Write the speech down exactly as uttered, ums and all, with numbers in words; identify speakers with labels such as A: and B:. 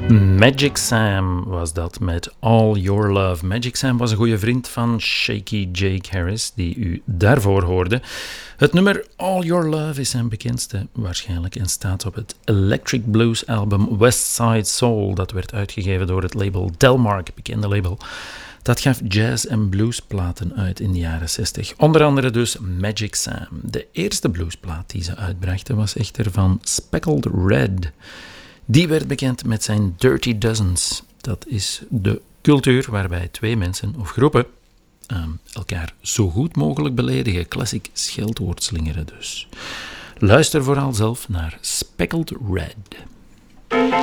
A: Magic Sam was dat met All Your Love. Magic Sam was een goede vriend van Shaky Jake Harris, die u daarvoor hoorde. Het nummer All Your Love is zijn bekendste waarschijnlijk en staat op het Electric Blues album West Side Soul. Dat werd uitgegeven door het label Delmark, bekende label. Dat gaf jazz- en bluesplaten uit in de jaren zestig. Onder andere dus Magic Sam. De eerste bluesplaat die ze uitbrachten was echter van Speckled Red. Die werd bekend met zijn Dirty Dozens. Dat is de cultuur waarbij twee mensen of groepen uh, elkaar zo goed mogelijk beledigen. Classic scheldwoordslingeren dus. Luister vooral zelf naar Speckled Red.